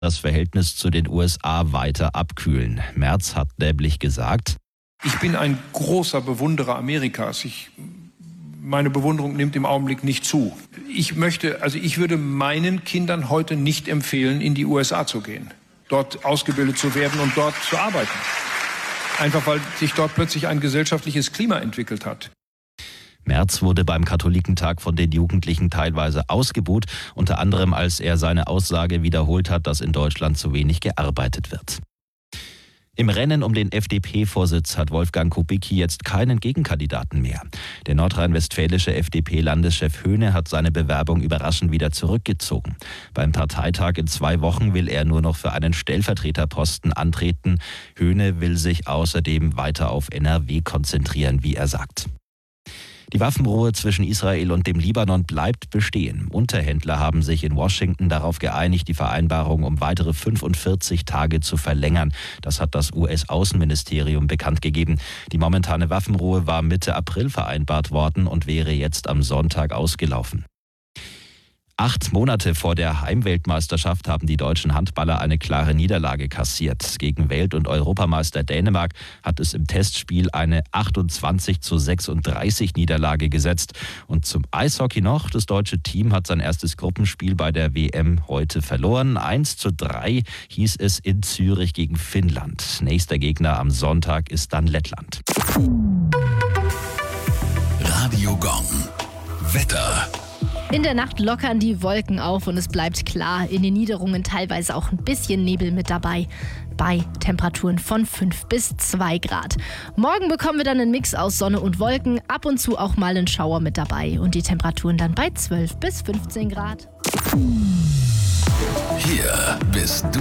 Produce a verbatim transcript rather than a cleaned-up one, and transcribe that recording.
das Verhältnis zu den U S A weiter abkühlen. Merz hat nämlich gesagt: Ich bin ein großer Bewunderer Amerikas. Ich, meine Bewunderung nimmt im Augenblick nicht zu. Ich möchte, also ich würde meinen Kindern heute nicht empfehlen, in die U S A zu gehen, dort ausgebildet zu werden und dort zu arbeiten. Einfach weil sich dort plötzlich ein gesellschaftliches Klima entwickelt hat. Merz wurde beim Katholikentag von den Jugendlichen teilweise ausgebuht, unter anderem als er seine Aussage wiederholt hat, dass in Deutschland zu wenig gearbeitet wird. Im Rennen um den F D P-Vorsitz hat Wolfgang Kubicki jetzt keinen Gegenkandidaten mehr. Der nordrhein-westfälische F D P-Landeschef Höhne hat seine Bewerbung überraschend wieder zurückgezogen. Beim Parteitag in zwei Wochen will er nur noch für einen Stellvertreterposten antreten. Höhne will sich außerdem weiter auf N R W konzentrieren, wie er sagt. Die Waffenruhe zwischen Israel und dem Libanon bleibt bestehen. Unterhändler haben sich in Washington darauf geeinigt, die Vereinbarung um weitere fünfundvierzig Tage zu verlängern. Das hat das U S-Außenministerium bekannt gegeben. Die momentane Waffenruhe war Mitte April vereinbart worden und wäre jetzt am Sonntag ausgelaufen. Acht Monate vor der Heimweltmeisterschaft haben die deutschen Handballer eine klare Niederlage kassiert. Gegen Welt- und Europameister Dänemark hat es im Testspiel eine achtundzwanzig zu sechsunddreißig Niederlage gesetzt. Und zum Eishockey noch: Das deutsche Team hat sein erstes Gruppenspiel bei der W M heute verloren. eins zu drei hieß es in Zürich gegen Finnland. Nächster Gegner am Sonntag ist dann Lettland. Radio Gong. Wetter. In der Nacht lockern die Wolken auf und es bleibt klar. In den Niederungen teilweise auch ein bisschen Nebel mit dabei. Bei Temperaturen von fünf bis zwei Grad. Morgen bekommen wir dann einen Mix aus Sonne und Wolken. Ab und zu auch mal einen Schauer mit dabei. Und die Temperaturen dann bei zwölf bis fünfzehn Grad. Hier bist du